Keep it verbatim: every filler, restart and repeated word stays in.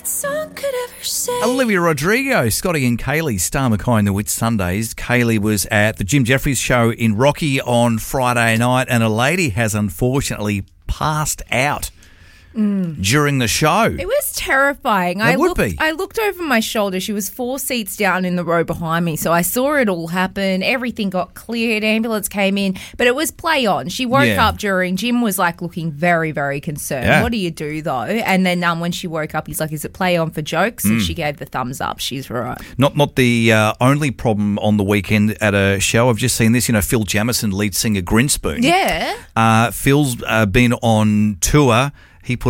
that song could ever say. Olivia Rodrigo, Scotty and Kaylee, Star McCoy and the Wit Sundays. Kaylee was at the Jim Jeffries show in Rocky on Friday night, and a lady has unfortunately passed out mm. during the show. It was terrifying. It I would looked, be. I looked over my shoulder. She was four seats down in the row behind me, so I saw it all happen. Everything got cleared. Ambulance came in, but it was play on. She woke Yeah. up during. Jim was like looking very, very concerned. Yeah. What do you do though? And then um, when she woke up, he's like, "Is it play on for jokes?" And she gave the thumbs up. She's right. Not not the uh, only problem on the weekend at a show. I've just seen this, you know, Phil Jamison, lead singer Grinspoon. Yeah. Uh, Phil's uh, been on tour